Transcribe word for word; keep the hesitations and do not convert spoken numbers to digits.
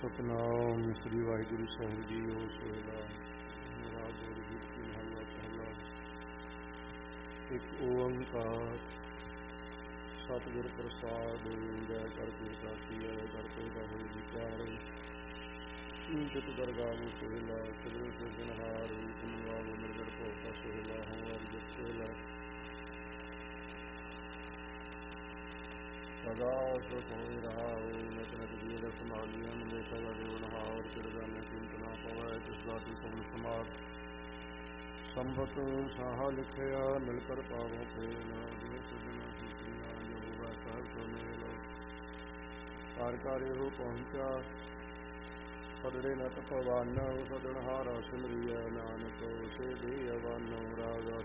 ਸਤਨਾਮ ਸ੍ਰੀ ਵਾਹਿਗੁਰੂ ਸਾਹਿਬ JIO. Sohila ਰਾਗ ਗੁਰੂ ਮਹੱਲਾ ਪਹਿਲਾ। ਇੱਕ ਓੰਕਾਰ ਸਤਿਗੁਰ ਪ੍ਰਸਾਦ। ਜੈ ਕਰਕੇ ਸਾਥੀਆ ਕਰਕੇ ਹੋਏ ਵਿਚਾਰ ਜਿਤ ਦਰਗਾਹ ਸੋਹਿਲਾ ਸ੍ਰੀ ਸਿਰਜਣਹਾਰ ਗੁਣਗਾਵੋ ਨਿਰਗੜ ਭੋਗਾ ਸੋਹਿਲਾ ਹੋ ਅਰ ਜਿਤ ਸੋਹਿਲਾ ਸਦਾ ਸੁਖ ਹੋਇ ਰਹਾਉ। ਨਿਤ ਨਿਤ ਜੀ ਰਸ ਮਾਲੀਆਂ ਮਲੇਖਾ ਦਾ ਦੇਵਨਹਾਰ ਚਿਰਗਾਨੇ ਚਿੰਤਨਾ ਪਵੈ ਤਿਸ ਦਾਤੀ ਸਭਨ ਸਮਾਰ ਸੰਭਤ ਸਾਹਾ ਲਿਖਿਆ ਮਿਲ ਕਰ ਪਾਵੋ ਫੇਲ ਜਿਵੇਂ ਸੁਜਣਾ ਸੀਤੀਆਂ ਜੋ ਹੋਵੈ ਸਹਿਬ ਸੋ ਮੇਲ ਕਾਰ ਕਾਰ ਇਹੋ ਪਹੁੰਚਾ ਸਦੜੇ ਨਤ ਭਵਾਨ ਸਦਣਹਾਰਾ ਸਿਮਰਿਐ ਨਾਨਕ ਸੇ ਦੇ ਅਵਨ ਰਾਗਾ